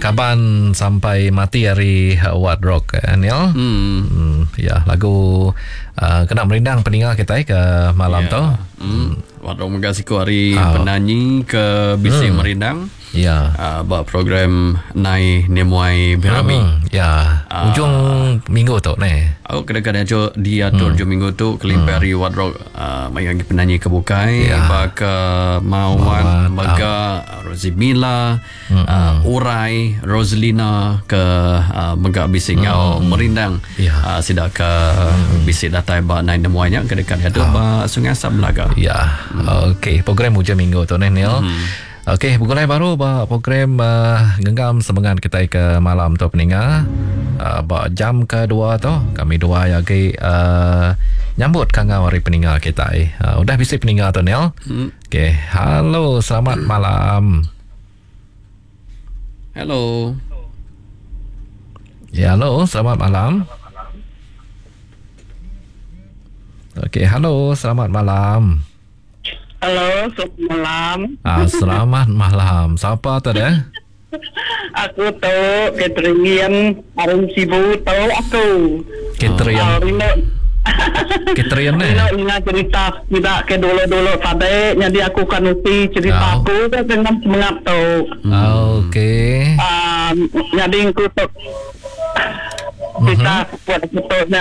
kaban sampai mati hari What Rock Neil. Ya, lagu kena merindang peninggal kita ke malam tu. What Rock Megasiku hari penyanyi ke bisi merindang. Ya. Buat program Nai Nemuai Birami. Ya. Ujung minggu tu ni. Aku kadang-kadang dia atur ujung minggu tu kelimpari What Rock mayang penyanyi kebukai baka Mawan Mega Rozimila Urai Roslina ke Mega bisingau merindang sidak ke bisi datai ba Nai Nemuainya kadang-kadang ada ba Sungai Asam Belaga. Ya. Okey, program ujung minggu tu ni Neil. Okey, bukan lain baru program genggam semangat kita ke malam tu peninggal. Jam kedua tu kami dua lagi nyambut kangau hari peninggal kita. Udah bisa peninggal tu Neil. Okey, halo, selamat malam. Hello. Ya, halo, selamat malam. Okey, halo, selamat malam. Halo, selamat malam. Selamat malam. Siapa tu dah? Aku tu Katrian Arun Sibu tu aku. Katrian. Katrian ni. Rino cerita tidak ke dulu-dulu tadi. Jadi aku kan uti cerita aku dengan semangat tu. Okey. Jadi aku tu kita buat fotonya.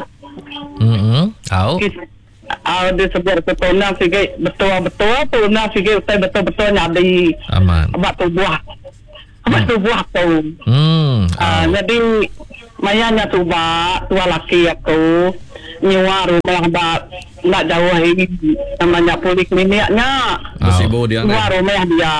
Dia sebut betulnya sikit betul-betul tu nak sikit betul-betul nyadi aman batu buah tu jadi mayanya tua laki aku nyewa rumah nak jauh ini namanya polikliniknya sibuk dia nyewa rumah dia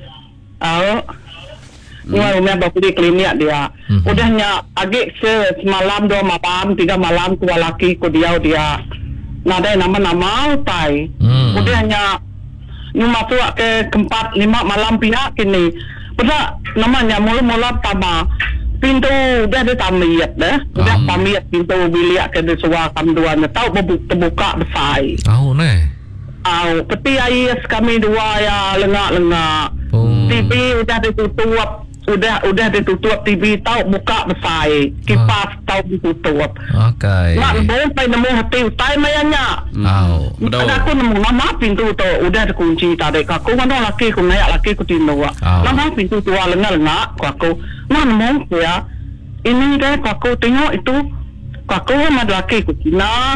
nyewa rumah poliklinik dia udahnya agak semalam 2 malam 3 malam tua laki ku dia nada nama-nama utai. Udahnya ni masuk ke tempat 5 malam pihak kini. Pada namanya mula-mula pertama pintu dia ada tamiat dah. Dia tamiat pintu bilik ke dua kamduan tahu terbuka besar. Ne. Peti ais kami dua ya lengak-lengak. TV udah ditutup. Udah ditutup TV tahu buka besar. Kipas tahu ditutup. Okey. Nak sampai nemu hati utai mayanya. Betul. Aku nemu nama pintu tu udah dikunci tadi. Aku mana laki aku naik laki aku tino. Nama pintu tu lengak aku. Nemu ya. Ini deh aku tengok itu. Aku sama laki aku Cina.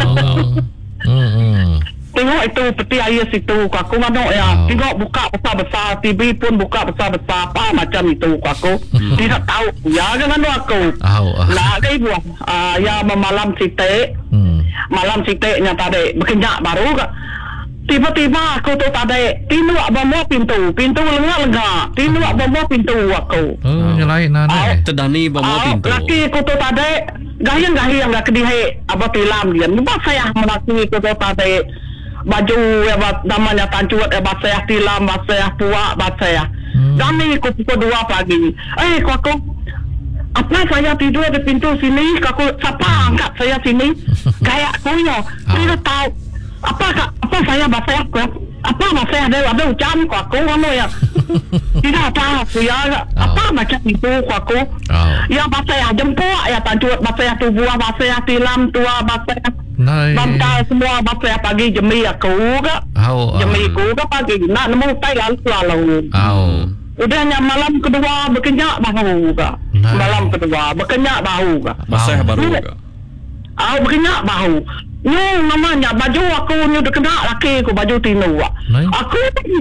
Tengok itu peti ais itu aku mana ya. Tengok buka besar-besar TV pun buka besar-besar apa macam itu aku. Tidak tahu ya dengan aku. Lah ke ibu ya malam site. Malam site-nya tadi berkenyak baru ke. Tiba-tiba aku tu tadi tinu abang pintu lengak-lengak. Tinu abang pintu aku. Nyalain nane. Terdani bawa pintu. Laki aku tu tadi gayang-gayang dah kedih abang tilam dia. Nampak saya melaki aku tu tadi baju ya namanya tancuat ya saya tilam saya puak saya. Kami pukul 2 pagi. Aku apa saya tidur di pintu sini? Aku siapa angkat saya sini? Kayak kuyo. Tidak tahu apa saya bahasa aku. Apa bahasa ada ucapan aku mana ya? Tidak tahu ya. Apa macam itu aku? Ya bahasa ya jemput ya tancuat bahasa tubuh bahasa tilam tua bahasa bantal semua bahasa pagi jemi aku ke. Jemi aku ke pagi. Nak nemu tai lalu. Udahnya malam kedua berkenyak bahu ke. Malam kedua berkenyak bahu ke. Basah baru ke. Berkenyak bahu. Namanya baju aku dah kena laki aku baju tino. Aku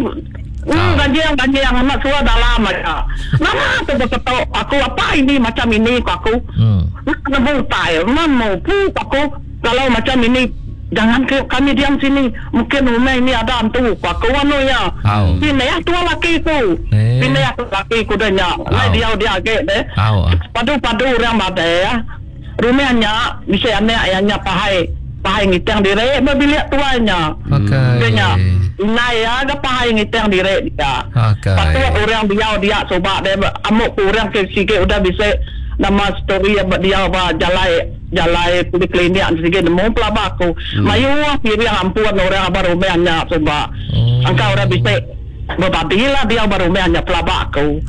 ganjang anak suara dalam aja. Nama tu betul aku apa ini macam ini aku. Nak butai, mau pu aku kalau macam ini jangan kami diam sini. Mungkin rumah ini ada hantu. Aku anu ya. Pindah tua laki ku. Pindah laki ku dah nyak. Dia agak deh. Padu orang ada ya. Rumahnya bisa anaknya pahai ngitang direk berbilik tuanya. Dia naik ada pahai ngitang direk dia. Patu orang dia coba dia amuk orang sikit udah bisa nama story dia jalai poliklinik sikit nemu pelaba aku. Mayu pilih ampun orang apa rumahnya coba. Angka orang bisa Apabila dia berumahnya pelabak aku.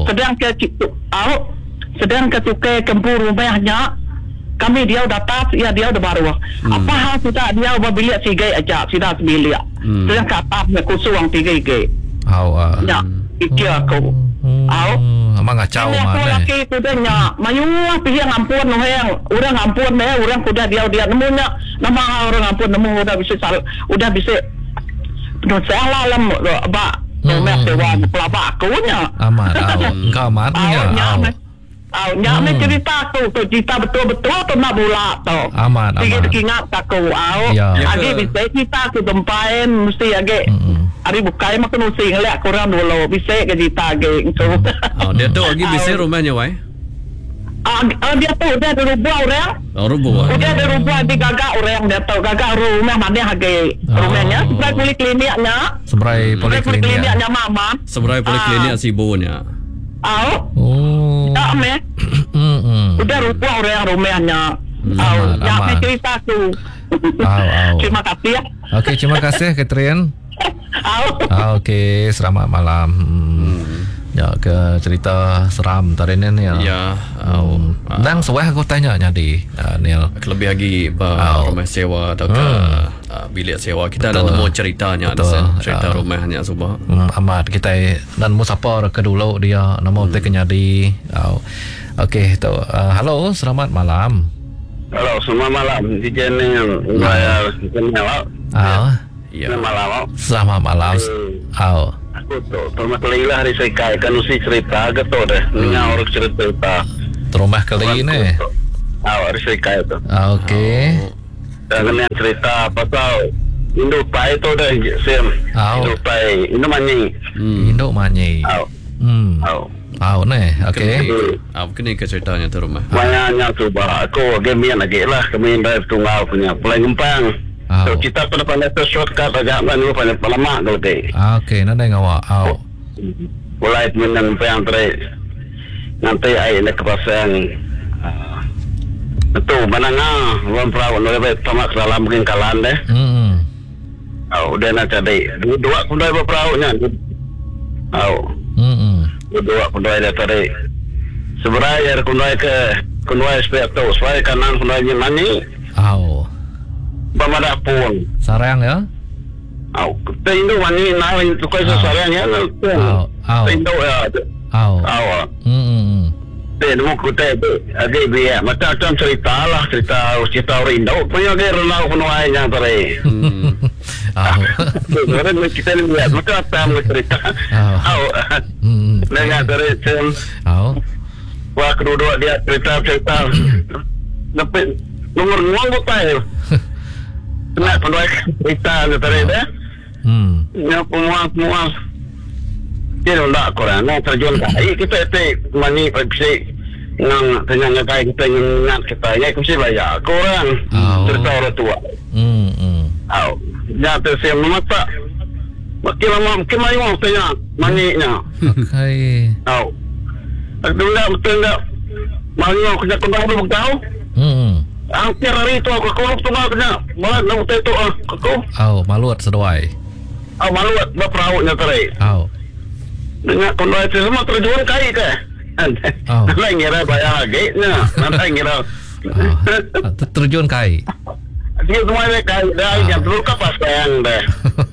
Sedang ketika kempu rumahnya kami dia udah tas ya dia udah baru. Apa hal sudah dia berbilik 3 aja sudah bilik. Sedang katanya kosong 3 ya pikir aku. Amang ngacau mana? Laki kudanya mayulah pergi ngampun orang ngampun orang kuda dia nemunya nama orang ngampun nemu udah bisa salah lah ba nomor sewa pelabak aku nya amat engkau amatnya Nyamai cerita aku tu cerita betul-betul tu nak bola tu. Amat. Ingat aku. Agi bisa cerita aku tempain mesti agi. Ari bukai mak nusi ngelak kurang dulu bisa ke cerita agi tu. Dia tu agi bisa rumahnya wai. Dia tu udah ada rubah orang. Udah ada rubah di gagak orang dia tu gagak rumah mana agi rumahnya. Seberai polikliniknya. Seberai polikliniknya mama. Seberai poliklinik sibunya. Udah rubah orang rumahnya. Jangan cerita tu. Terima kasih ya. Okey, terima kasih Catherine. Okey, selamat malam. Ya, ke cerita seram tadi ni ya. Ya. Dan sewah aku tanya di Neil. Lebih lagi rumah sewa atau ke bilik sewa kita dah nemu ceritanya cerita rumahnya subah. Amat kita dan musafar ke dulu dia nama teknya di. Okey, tu. Halo, selamat malam. Halo, selamat malam. Di channel saya kenal. Ya. Selamat malam. Aku tu rumah kelinglah hari sekai kan usi cerita gitu deh. Dengar orang cerita. Rumah keling ni. Hari sekai tu. Okey. Dan yang cerita pasal Indo pai tu deh sim. Indo pai, Indo mani. Indo mani. Ni, okey. Kena ke ceritanya tu rumah. Banyaknya tu bah aku game lagi lah kami drive tunggal punya Pulau Gempang. So kita pada pandai shortcut agak mana pandai lama kalau deh. Okey, nanti ngawak. Mulai dengan yang terakhir nanti ai nak kepasan. Itu mana orang perahu nak tamak dalam mungkin kalan deh. Udah nak jadi dua kundai berperahunya. Dua kundai dah tadi. Sebenarnya kundai ke kundai sepeda tu, supaya kanan kundai ni mani. Pemada pun. Sarang ya? Tendo mani naik tu kau sarangnya. Tendo ya. Tendo kita ada biar macam cerita lah cerita orang Indo. Punya dia renau kundai yang tadi. Orang kita ni lihat macam apa yang cerita. Dengar dari sen. Wah kedua dia cerita. Nampak nomor ngomong tahu. Nak penuh cerita tadi dah. Yang pemuas. Dia nak korang nak terjun kai kita mani pergi nang tanya kai kita ingat kita ya kita bayar korang cerita orang tua. Ya tersiam mata. Makin lama makin mayu tanya maninya. Okey. Betul tak? Mayu kerja kembang tu tahu? Hampir hari itu aku keluar tunggal kena. Malah nak itu aku. Maluat seduai. Maluat berperahunya tadi. Dengan kondisi itu semua terjun kai ke? Nanti ngira bayar lagi. Nanti ngira. Terjun kai. Dia semua dia kai. Dah yang dulu kapas sayang dah.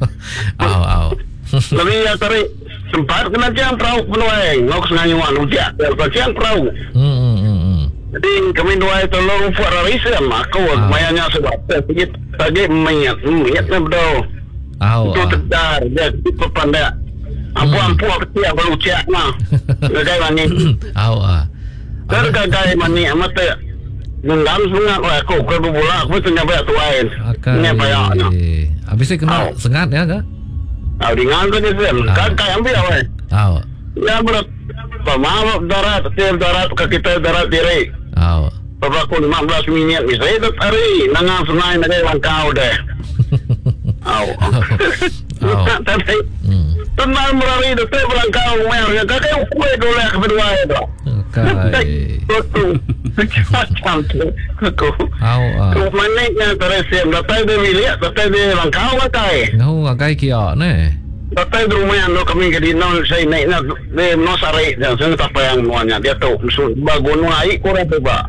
Tapi ya tadi sempat kena jam perahu penuai. Ngok senganyuan ujak. Bagian perahu. Jadi kami dua itu lalu buat risam. Aku mayanya sebab sedikit tadi mayatnya betul. Itu terdar dia berpandai. Ampu kecil baru ucap mah. Gagai mani. Gagai mani amat dendam sangat aku kalau bola aku tu nyampe tuain. Ini payah. Habis kena sengat ya kak? Dengan tu ni kan kai ambil awak. Ya berat. Pemawak darat ke kita darat diri. Bapak aku 15 minit bisa itu hari nangang sungai nagai langkau deh. Tapi tenang merari itu saya berangkau mereka kakek kue dulu yang kedua itu. Macam tu. Aku maniknya tersiam. Datang dia milik, datang dia langkau pakai. Pakai kia ne. Datang di rumah yang kami ke dino saya naik nak dia no sare dan saya tak payah nuanya dia tu bagun naik kurang tu pak.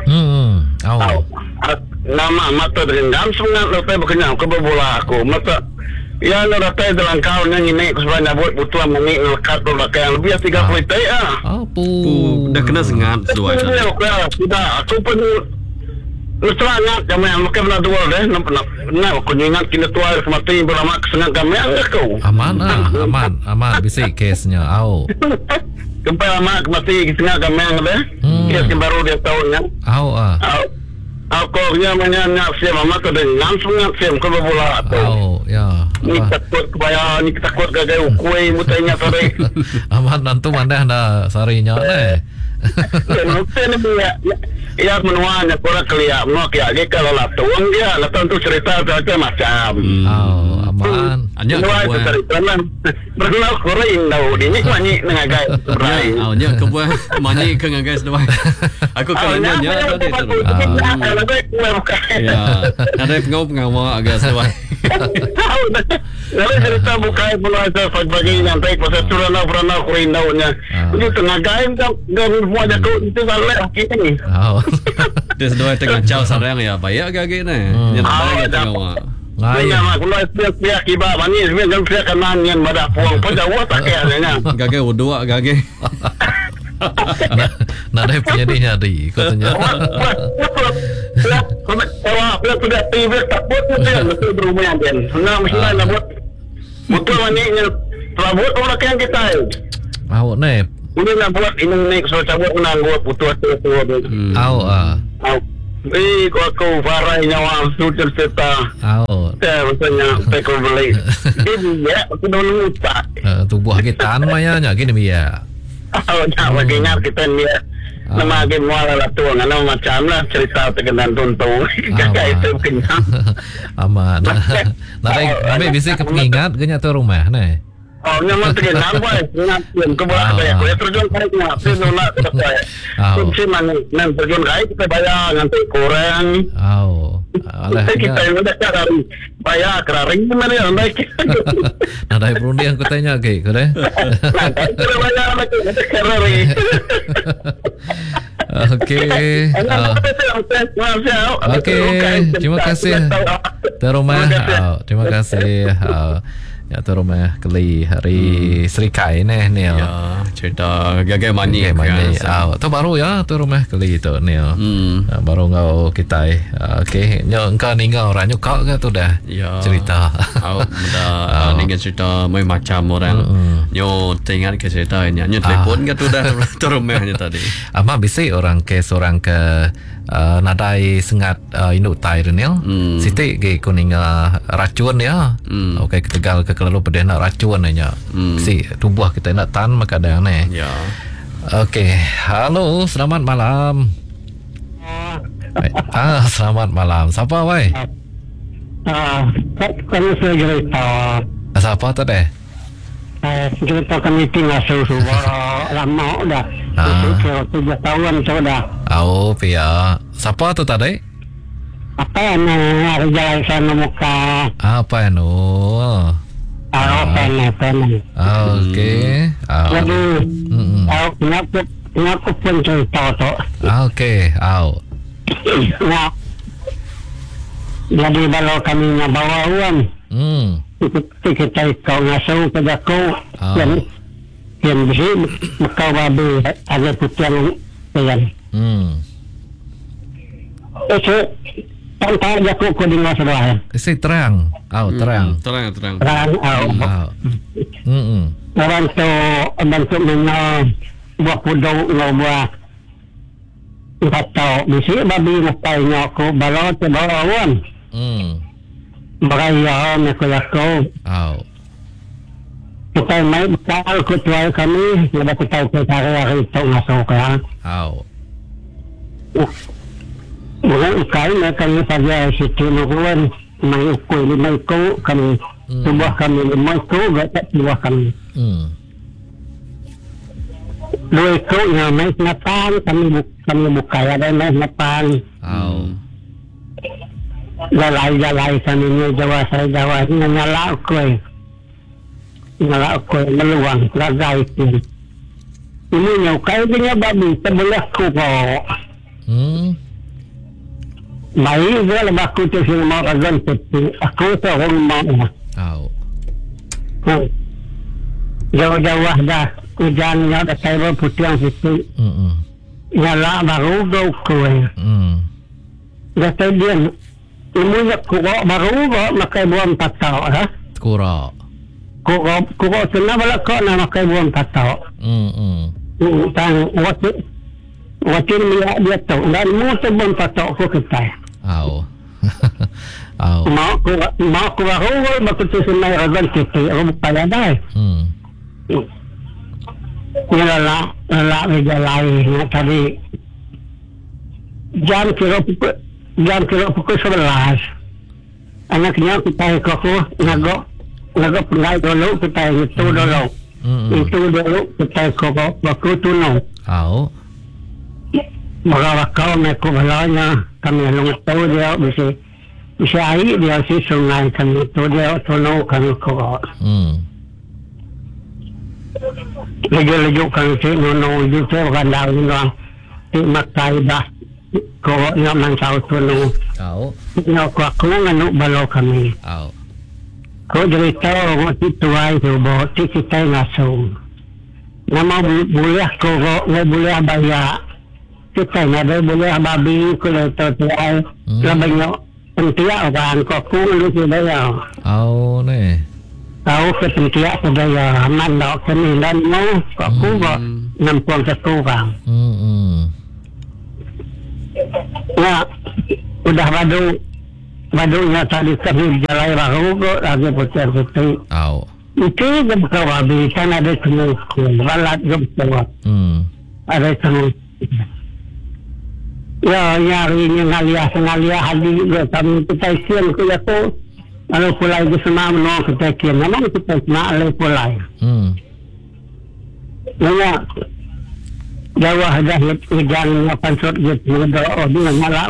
Nama mata dengan sungai lepas berkenyang ke bola aku mata ya nak datang dalam kau nyanyi naik sebenarnya buat butuh mengi lekat tu yang lebih 30 tai dah kena sengat dua sudah aku pun Tersangat kami yang makan benar dua deh, nak aku ingat kena tua mati berlama kesengat kami enggak kau. Aman, bisik kesnya, au. Kempai lama mati kesengat kami enggak deh. Kes baru dia tahunnya. Aku nya nak siap mama tu deh, langsung nak siap ke bola. Ya. Ni takut kebaya, ni takut gagai ukui mutanya tadi. Aman nantu mandah dah sarinya deh. Mungkin ya menuanya kurang kelihatan nak ya kalau lah tuang dia lah tentu cerita macam aman hanya pernah kurang tahu ini banyak nengagai nya kebuah banyak ke ngagai sedoi aku kalanya tadi ya ada pengawal agak sedoi kalau cerita bukai pula saya bagi nyampai pasal pernah kurang tahunya itu tengagai kan semua jago itu salah ini dia sedoi tengah caw sarang ya bayak gage ni nya bayak tengah Ayah mak kalau pihak kibah manis jangan pihak kanan yang pada puang pun jauh tak kayaknya gage udua gage nadai punya dia nyari katanya kalau sudah TV takut dia mesti berumah dia nah mesti nak buat betul manisnya buat orang yang kita mau nih ini nak buat ini naik so cabut menang buat putus tu aku farai nyawa sudah cerita. Saya maksudnya tekol beli. Ini ya, aku dah lupa. Tubuh kita namanya gini biar. Nak bagi ingat kita ni. Nama lagi mual lah tu, nama macam lah cerita terkenal tuntung. Kakak itu kenyang. Aman. Nanti bisa kepingat genya tu rumah ni. Nyaman terkenal boy, nak kebuat saya. Kau terjun kait nak, saya nak terjun. Kunci mana? Nanti terjun kait kita bayar nanti kurang. Kita yang ada cara bayar kering mana yang baik. Ada perundi yang kutanya ke, kau deh. Kita bayar lagi kering. Okey, terima kasih. Terumah, terima kasih. Ya tu rumah keli hari Sri Kai ni Neil. Ya, cerita gagai mani kan. Tu baru ya tu rumah keli tu Neil. Baru ngau kita. Okey, nyo engkau ningau orang nyukau ke tu dah. Ya. Cerita. Muda dengan cerita macam orang. Nyo tengok ke cerita nya. Nyo telefon ke tu dah tu rumahnya tadi. Ama bisa orang ke seorang ke nadai sengat induk tai Neil. Siti ke kuning racun ya. Okey ketegal ke kalau pedih nak racun aja. Si tubuh kita nak tan maka ada ni. Ya. Okey, halo, selamat malam. Selamat malam. Siapa wei? Kalau saya cerita. Siapa tu deh? Cerita kami tinggal sudah lama dah. 7 tahun sudah. Pia. Siapa tu tadi? Apa yang ada jalan sana muka? Apa yang Penan. Okey. Jadi, aku pun cerita tu. Okey. Jadi kalau kami nak bawa uang, kita kau ngasuh pada kau, yang besi kau babi ada putihan yang. Itu tanpa jago kau dengar sebelah. Isi terang. Terang. Orang tu bentuk buah pudung buah tak tahu mesti babi ngapainya aku balau tu balawan beraya nak aku kita mai bekal ketua kami sudah kita tahu hari itu masuk kan bukan kali kami saja situ nuruan mai ukul mai ko kami sebuah kami mai ko gak sebuah kami dua ko yang mai napan kami buka ada mai napan jalai kami ni Jawa saya Jawa ni nyala ko ngalah ko meluang ragai itu. Ini nyukai dia babi sebelah kubo. Baik dia lepas aku tu sini mau ragan itu. Aku seorang mau. Jauh-jauh dah hujannya dah saya berputiang situ. Ngalah baru go kue. Dah saya dia imunya kubo baru go makai buang patau ha. Kubo sana bala ko na makai buang patau. Tang waktu dia tahu dan mu sebon patau ko kita. Mau ku baru betul senai ragan situ. Aku payah dah. Ngalah meja lain tadi jam kira pukul 11 anaknya kita koko nago pelai dulu kita itu dulu kita koko waktu tuno maka kau mereka belanya kami lalu tahu dia bisa air dia si sungai kami itu dia tuno kami koko lejo kan si nono itu kandang ni orang si makai dah kau yang mansau tuno nak aku nganu balo kami kau jadi tahu waktu tuai tu bawa kita ngasung nama boleh kau nggak boleh bayar kita nggak boleh babi kalau tuai lebih penting kan kau lu sudah ni tahu kepentingan budaya mandok seni dan mau aku kok nampuan satu bang. Ya udah badunya tadi kami jalan baru kok lagi putih. Itu juga babi kan ada semua balat juga ada semua. Ya nyari ngaliah hadi kami kita sian ke aku. Kalau pulai itu semua menolak kita kira, memang kita nak alih pulai. Nanya jauh dah hujan 8 sot gitu, dia ngalah